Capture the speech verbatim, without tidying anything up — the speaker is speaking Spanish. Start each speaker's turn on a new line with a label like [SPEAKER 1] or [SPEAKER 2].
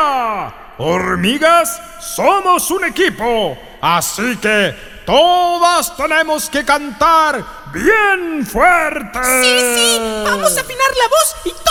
[SPEAKER 1] hormiga. Hormigas, somos un equipo, así que todas tenemos que cantar bien fuerte.
[SPEAKER 2] Sí, sí, vamos a afinar la voz y